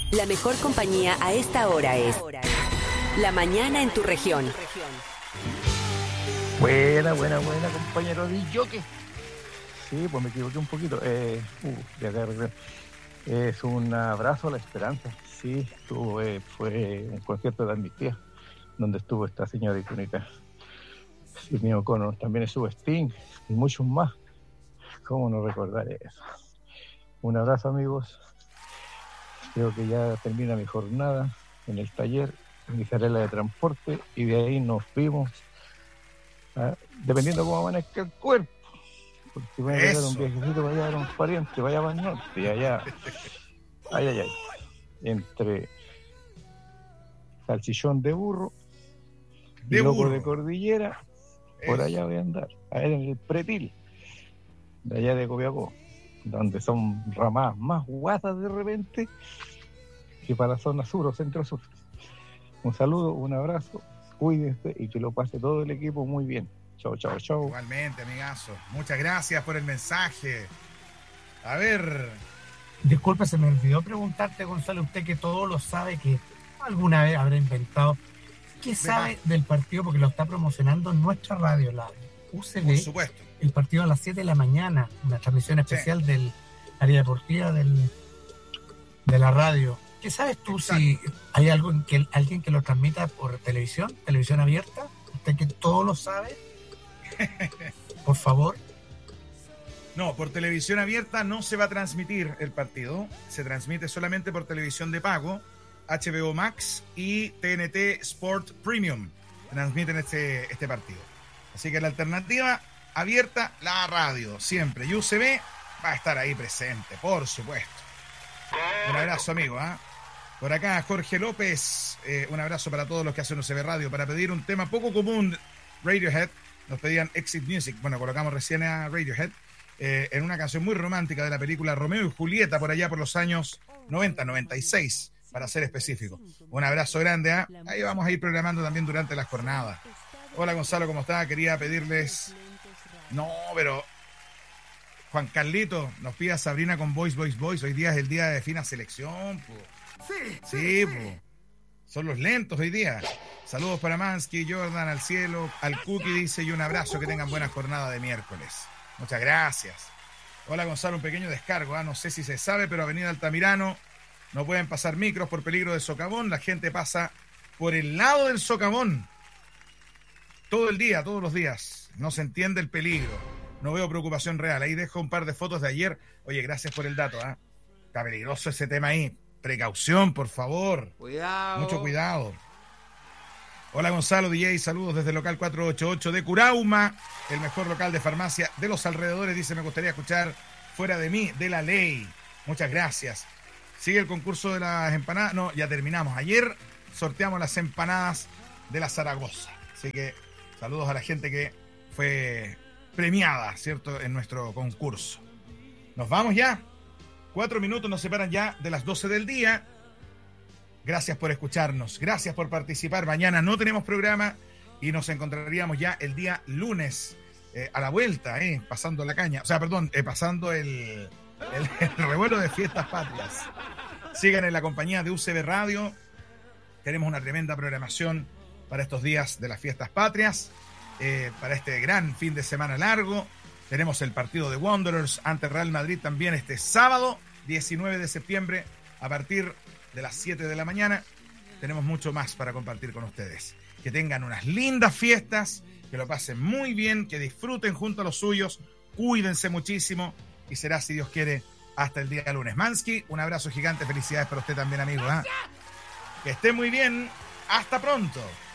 La mejor compañía a esta hora es La Mañana en tu región. Buena, compañero de Joque. Sí, pues me equivoqué un poquito. De acá regreso. Es un abrazo a la esperanza. Sí, fue un concierto de Amnistía, donde estuvo esta señora icónica, Sidney O'Connor. También estuvo Sting y muchos más. ¿Cómo no recordar eso? Un abrazo, amigos. Creo que ya termina mi jornada en el taller, en mi carrera de transporte, y de ahí nos vimos, dependiendo cómo amanezca el cuerpo. Porque voy a pegar un viajecito para allá a los parientes, vaya para el norte, y allá. Ay. Entre salchichón de burro y loco de cordillera, por allá voy a andar, a ver en el pretil de allá de Copiapó, donde son ramadas más guatas de repente que para la zona sur o centro-sur. Un saludo, un abrazo, cuídense y que lo pase todo el equipo muy bien. Chau. Igualmente, amigazo. Muchas gracias por el mensaje. A ver. Disculpe, se me olvidó preguntarte, Gonzalo, usted que todo lo sabe, que alguna vez habrá inventado, ¿qué sabe del partido? Porque lo está promocionando en nuestra radio, la UCB. Por supuesto. El partido a las 7 de la mañana, una transmisión especial del área deportiva de la radio. ¿Qué sabes tú? Exacto. Si hay alguien que lo transmita por televisión abierta? Usted que todo lo sabe, por favor. No, por televisión abierta no se va a transmitir el partido. Se transmite solamente por televisión de pago, HBO Max y TNT Sport Premium. Transmiten este partido. Así que la alternativa abierta, la radio, siempre. Y UCB va a estar ahí presente, por supuesto. Un abrazo, amigo. Por acá, Jorge López. Un abrazo para todos los que hacen UCB Radio. Para pedir un tema poco común, Radiohead. Nos pedían Exit Music. Bueno, colocamos recién a Radiohead. En una canción muy romántica de la película Romeo y Julieta, por allá por los años 90, 96, para ser específico. Un abrazo grande. Ahí vamos a ir programando también durante las jornadas. Hola, Gonzalo, ¿cómo está? Quería pedirles... No, pero... Juan Carlito nos pide a Sabrina con Boys. Hoy día es el día de fina selección, po. Sí, po. Son los lentos hoy día. Saludos para Mansky, Jordan, al cielo, al Cookie, dice, y un abrazo, que tengan buena jornada de miércoles. Muchas gracias. Hola, Gonzalo, un pequeño descargo. No sé si se sabe, pero Avenida Altamirano no pueden pasar micros por peligro de socavón. La gente pasa por el lado del socavón todo el día, todos los días. No se entiende el peligro. No veo preocupación real. Ahí dejo un par de fotos de ayer. Oye, gracias por el dato. Está peligroso ese tema ahí. Precaución, por favor. Cuidado. Mucho cuidado. Hola, Gonzalo, DJ, saludos desde el local 488 de Curauma, el mejor local de farmacia de los alrededores. Dice, me gustaría escuchar Fuera de mí, de La Ley. Muchas gracias. Sigue el concurso de las empanadas. No, ya terminamos. Ayer sorteamos las empanadas de la Zaragoza. Así que saludos a la gente que fue premiada, ¿cierto?, en nuestro concurso. Nos vamos ya. 4 minutos nos separan ya de las 12 del día. Gracias por escucharnos, gracias por participar. Mañana no tenemos programa y nos encontraríamos ya el día lunes a la vuelta, pasando la caña. O sea, perdón, pasando el revuelo de Fiestas Patrias. Sigan en la compañía de UCB Radio. Tenemos una tremenda programación para estos días de las Fiestas Patrias, para este gran fin de semana largo. Tenemos el partido de Wanderers ante Real Madrid también este sábado, 19 de septiembre, a partir de las 7 de la mañana. Tenemos mucho más para compartir con ustedes. Que tengan unas lindas fiestas, que lo pasen muy bien, que disfruten junto a los suyos, cuídense muchísimo y será, si Dios quiere, hasta el día lunes. Mansky, un abrazo gigante, felicidades para usted también, amigo. Que esté muy bien, hasta pronto.